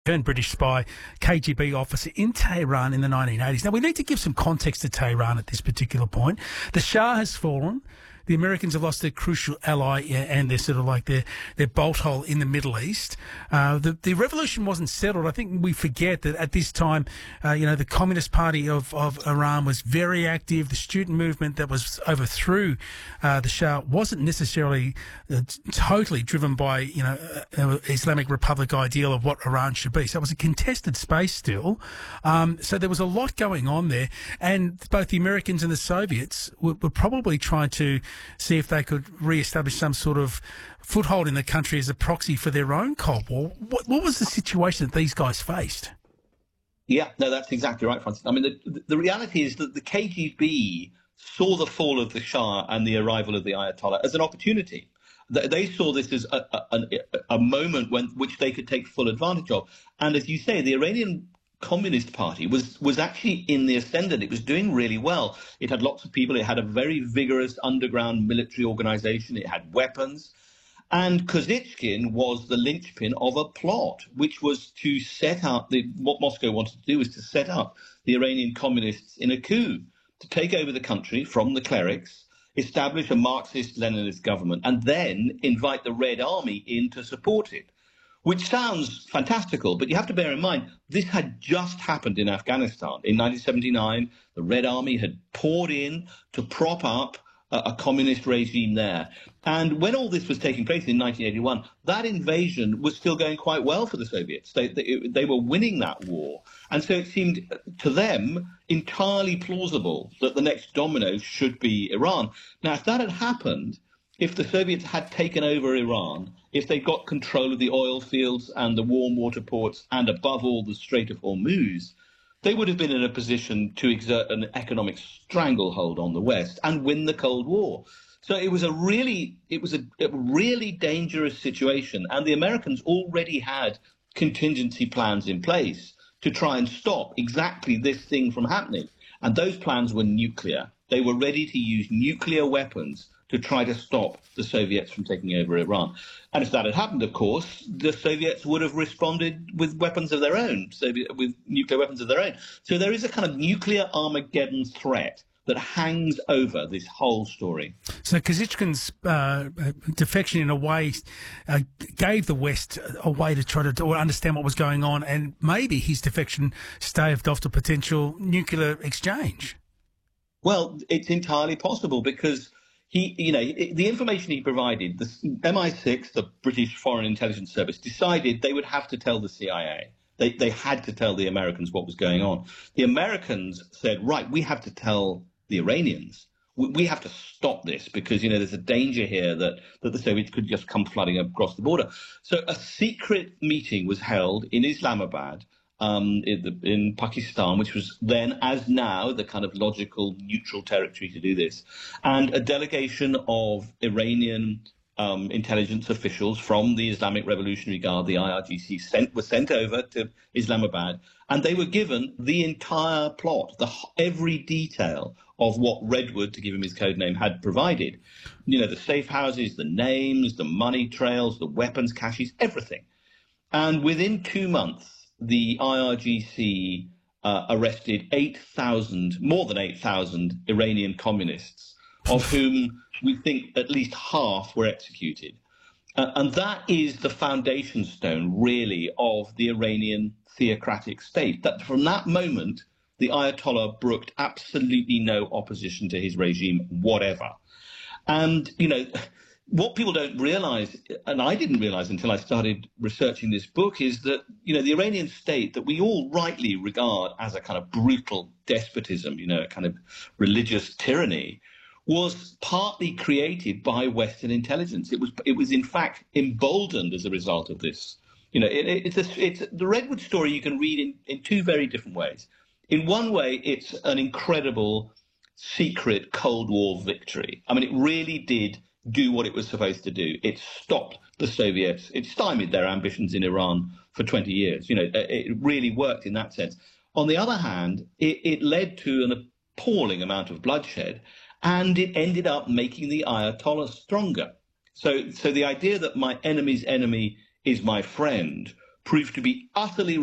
turned British spy, KGB officer in Tehran in the 1980s. Now, we need to give some context to Tehran at this particular point. The Shah has fallen. The Americans have lost their crucial ally and their sort of like their bolt hole in the Middle East. The revolution wasn't settled. I think we forget that at this time, the Communist Party of Iran was very active. The student movement that was overthrew the Shah wasn't necessarily totally driven by, Islamic Republic ideal of what Iran should be. So it was a contested space still. So there was a lot going on there. And both the Americans and the Soviets were probably trying to see if they could re-establish some sort of foothold in the country as a proxy for their own Cold War. What was the situation that these guys faced? Yeah, no, that's exactly right, Francis. I mean, the reality is that the KGB saw the fall of the Shah and the arrival of the Ayatollah as an opportunity. They saw this as a moment which they could take full advantage of. And as you say, the Iranian Communist Party was actually in the ascendant. It was doing really well. It had lots of people. It had a very vigorous underground military organization. It had weapons. And Kozychkin was the linchpin of a plot, which was to set up what Moscow wanted to do was to set up the Iranian communists in a coup, to take over the country from the clerics, establish a Marxist-Leninist government, and then invite the Red Army in to support it. Which sounds fantastical, but you have to bear in mind, this had just happened in Afghanistan. In 1979, the Red Army had poured in to prop up a communist regime there. And when all this was taking place in 1981, that invasion was still going quite well for the Soviets. They were winning that war. And so it seemed to them entirely plausible that the next domino should be Iran. Now, if that had happened, if the Soviets had taken over Iran, if they got control of the oil fields and the warm water ports and, above all, the Strait of Hormuz, they would have been in a position to exert an economic stranglehold on the West and win the Cold War. So it was a really dangerous situation. And the Americans already had contingency plans in place to try and stop exactly this thing from happening. And those plans were nuclear. They were ready to use nuclear weapons to try to stop the Soviets from taking over Iran. And if that had happened, of course, the Soviets would have responded with weapons of their own, with nuclear weapons of their own. So there is a kind of nuclear Armageddon threat that hangs over this whole story. So Kozychkin's defection, in a way, gave the West a way to try to understand what was going on, and maybe his defection staved off the potential nuclear exchange. Well, it's entirely possible because the information he provided, the MI6, the British Foreign Intelligence Service, decided they would have to tell the CIA. They had to tell the Americans what was going on. The Americans said, right, we have to tell the Iranians. We have to stop this because, there's a danger here that the Soviets could just come flooding across the border. So a secret meeting was held in Islamabad, in Pakistan, which was then, as now, the kind of logical neutral territory to do this. And a delegation of Iranian intelligence officials from the Islamic Revolutionary Guard, the IRGC, was sent over to Islamabad, and they were given the entire plot, every detail of what Redwood, to give him his code name, had provided. The safe houses, the names, the money trails, the weapons caches, everything. And within 2 months, the IRGC arrested more than 8,000 Iranian communists, of whom we think at least half were executed. And that is the foundation stone, really, of the Iranian theocratic state. That from that moment, the Ayatollah brooked absolutely no opposition to his regime, whatever. And, what people don't realize, and I didn't realize until I started researching this book, is that, the Iranian state that we all rightly regard as a kind of brutal despotism, a kind of religious tyranny, was partly created by Western intelligence. It was in fact emboldened as a result of this. It's the Redwood story you can read in two very different ways. In one way, it's an incredible secret Cold War victory. I mean, it really did do what it was supposed to do. It stopped the Soviets. It stymied their ambitions in Iran for 20 years. It really worked in that sense. On the other hand, it led to an appalling amount of bloodshed, and it ended up making the Ayatollah stronger. So the idea that my enemy's enemy is my friend proved to be utterly